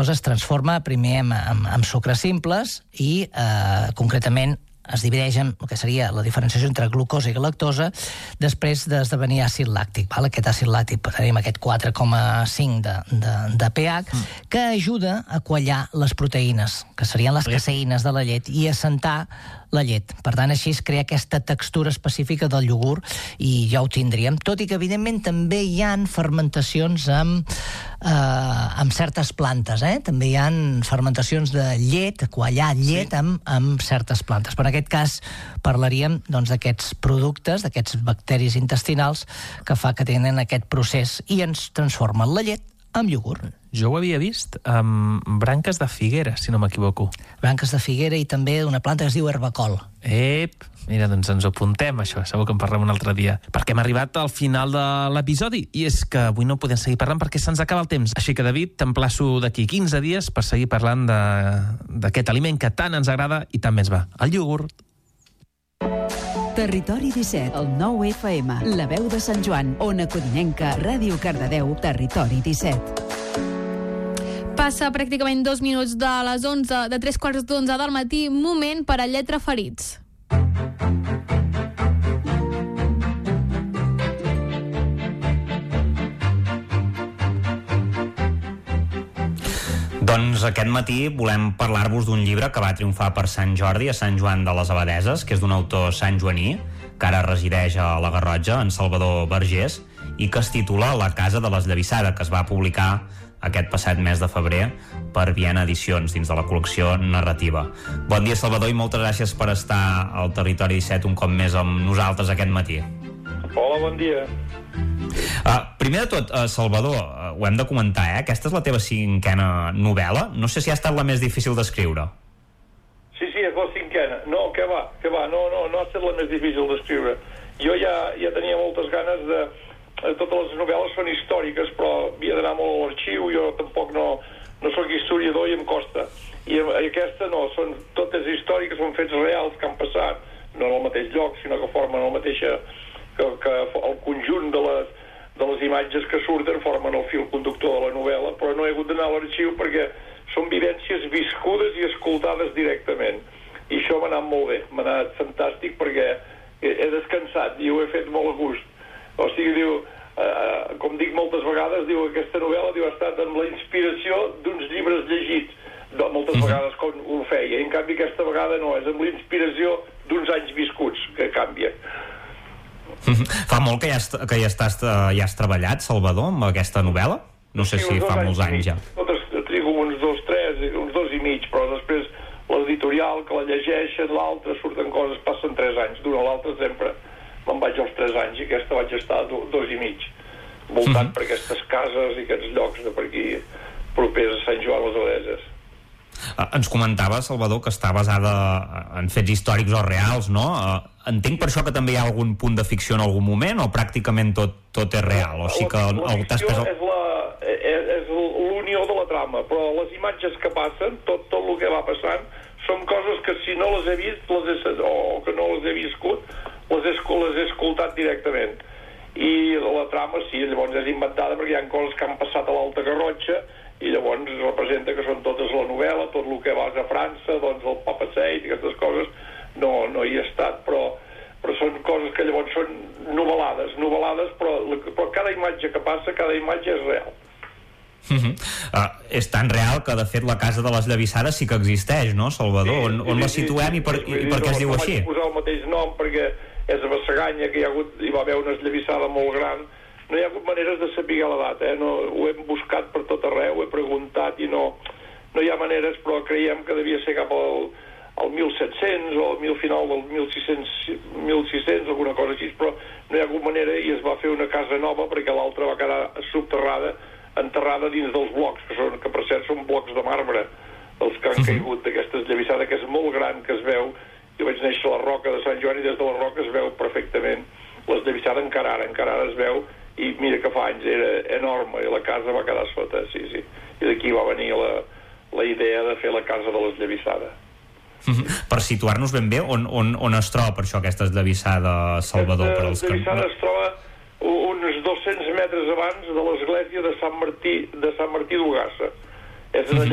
lactosa es transforma primer en sucres simples i, concretament, es divideix en el que seria la diferenciació entre glucosa i lactosa després d'esdevenir àcid làctic. Aquest àcid làctic, tenim aquest 4,5 de pH, que ajuda a quallar les proteïnes, que serien les caseïnes de la llet, i assentar la llet. Per tant, així es crea aquesta textura específica del iogurt i ja ho tindríem. Tot i que, evidentment, també hi ha fermentacions amb certes plantes. També hi ha fermentacions de llet, quallar llet amb certes plantes. Per en aquest cas, parlaríem d'aquests productes, d'aquests bacteris intestinals que fa que tenen aquest procés i ens transformen la llet amb iogurt. Jo ho havia vist amb branques de figuera, si no m'equivoco. Branques de figuera i també una planta que es diu herbacol. Mira, doncs ens ho apuntem, això. Segur que en parlem un altre dia. Perquè hem arribat al final de l'episodi i és que avui no podem seguir parlant perquè se'ns acaba el temps. Així que, David, t'emplaço d'aquí 15 dies per seguir parlant d'aquest aliment que tant ens agrada i tant més va, el iogurt. Territori 17, el 9 FM, la veu de Sant Joan, Ona Codinenca, Ràdio Cardedeu, Territori 17. Passa pràcticament 2 minuts de les 11, de 3:15 del matí, moment per a Lletra Ferits. Doncs aquest matí volem parlar-vos d'un llibre que va triomfar per Sant Jordi a Sant Joan de les Abadeses, que és d'un autor santjoaní, que ara resideix a la Garrotxa, en Salvador Vergés, i que es titula La casa de l'Esllavissada, que es va publicar aquest passat mes de febrer per Viena Edicions, dins de la col·lecció narrativa. Bon dia, Salvador, i moltes gràcies per estar al Territori 17 un cop més amb nosaltres aquest matí. Hola, bon dia. Primer de tot, Salvador, ho hem de comentar, aquesta és la teva 5a novel·la. No sé si ha estat la més difícil d'escriure. Sí, és la 5a. No, què va, no ha estat la més difícil d'escriure. Jo ja tenia moltes ganes de... Totes les novel·les són històriques, però havia d'anar molt a l'arxiu, jo tampoc no soc historiador i em costa. I aquesta no, són totes històriques, són fets reals que han passat, no en el mateix lloc, sinó que formen el mateix... que el conjunt de les imatges que surten formen el fil conductor de la novel·la, però no he hagut d'anar a l'arxiu perquè són vivències viscudes i escoltades directament. I això m'ha anat molt bé, m'ha anat fantàstic perquè he descansat i ho he fet molt a gust. O sigui, com dic moltes vegades, aquesta novel·la ha estat amb la inspiració d'uns llibres llegits, moltes vegades com ho feia. En canvi, aquesta vegada no, és amb la inspiració d'uns anys viscuts que canvia. Fa molt que ja has treballat, Salvador, amb aquesta novel·la? No sé si fa molts anys ja. Trigo uns 2 i mig, però després l'editorial que la llegeixen, l'altra, surten coses, passen 3 anys. D'una a l'altra sempre me'n vaig als 3 anys i aquesta vaig estar 2 i mig, voltant per aquestes cases i aquests llocs de per aquí propers a Sant Joan de les Abadeses. Ens comentava, Salvador, que està basada en fets històrics o reals, no? Entenc per això que també hi ha algun punt de ficció en algun moment, o pràcticament tot és real? O sigui que la ficció és l'unió de la trama, però les imatges que passen, tot el que va passant, són coses que si no les he vist o que no les he viscut, les he escoltat directament. I la trama, sí, llavors és inventada perquè hi ha coses que han passat a l'Alta Garrotxa i llavors representa que són totes la novel·la, tot el que vas a França, doncs el Papa Seit i aquestes coses, no hi he estat, però són coses que llavors són novel·lades, però cada imatge que passa, cada imatge és real. És tan real que de fet la casa de l'Esllavissada sí que existeix, no, Salvador? On la situem i per què es diu així? Vaig posar el mateix nom perquè és a Bassaganya, que hi va haver una esllavissada molt gran. No hi ha hagut maneres de saber la data, ho hem buscat per tot arreu, he preguntat i no hi ha maneres, però creiem que devia ser cap al 1700 o al final del 1600, alguna cosa així, però no hi ha hagut manera i es va fer una casa nova perquè l'altra va quedar subterrada, enterrada dins dels blocs, que per cert són blocs de marbre, els que han caigut d'aquesta esllavissada, que és molt gran, que es veu. Jo vaig néixer a la Roca de Sant Joan i des de la Roca es veu perfectament. L'esllavissada encara ara es veu i mira que fa anys era enorme i la casa va quedar sota, sí. I d'aquí va venir la idea de fer la casa de l'Esllavissada. Per situar-nos ben bé, on es troba per això aquesta esllavissada, Salvador? L'Esllavissada es troba uns 200 metres abans de l'església de Sant Martí d'Ugassa. És allà